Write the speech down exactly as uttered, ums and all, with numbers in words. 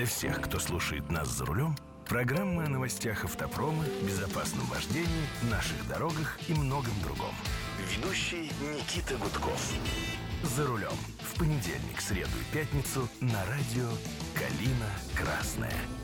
Для всех, кто слушает нас за рулем, программы о новостях автопрома, безопасном вождении, наших дорогах и многом другом. Ведущий Никита Гудков. За рулем. В понедельник, среду и пятницу на радио «Калина Красная».